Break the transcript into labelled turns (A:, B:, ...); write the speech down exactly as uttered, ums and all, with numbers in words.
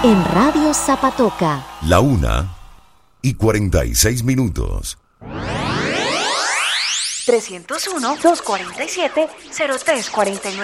A: en Radio Zapatoca.
B: La una y cuarenta y seis minutos.
C: trescientos uno, doscientos cuarenta y siete, cero tres cuarenta y nueve.